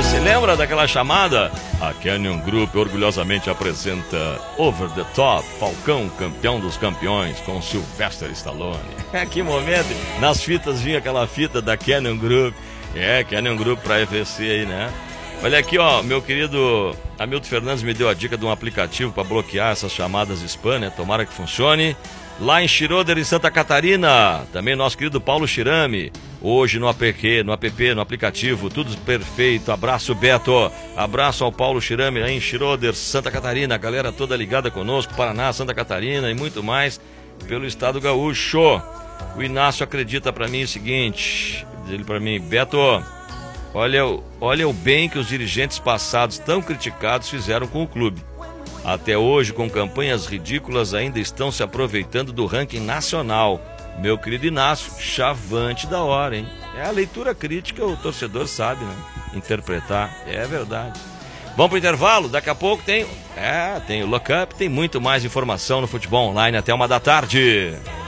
Você lembra daquela chamada? A Canyon Group orgulhosamente apresenta Over the Top, Falcão, campeão dos campeões, com Sylvester Stallone. Que momento! Nas fitas vinha aquela fita da Canyon Group. Canyon Group pra FSC aí, né? Olha aqui, ó, meu querido Hamilton Fernandes me deu a dica de um aplicativo para bloquear essas chamadas spam, né? Tomara que funcione. Lá em Schroeder, em Santa Catarina, também nosso querido Paulo Chirame, hoje no no aplicativo, tudo perfeito. Abraço, Beto, abraço ao Paulo Chirame, aí em Schroeder, Santa Catarina, a galera toda ligada conosco, Paraná, Santa Catarina e muito mais pelo estado gaúcho. O Inácio acredita para mim o seguinte, diz ele para mim, Beto, olha o bem que os dirigentes passados tão criticados fizeram com o clube. Até hoje, com campanhas ridículas, ainda estão se aproveitando do ranking nacional. Meu querido Inácio, chavante da hora, hein? É a leitura crítica, o torcedor sabe, né? Interpretar, é verdade. Vamos pro intervalo, daqui a pouco tem o Look Up, tem muito mais informação no Futebol Online até 1 da tarde.